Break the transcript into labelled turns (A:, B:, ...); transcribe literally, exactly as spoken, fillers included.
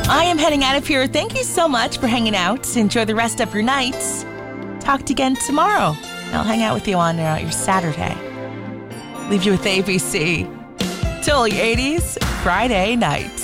A: I am heading out of here. Thank you so much for hanging out. Enjoy the rest of your night. Talk to you again tomorrow. I'll hang out with you on uh, your Saturday. Leave you with A B C. Till the eighties, Friday night.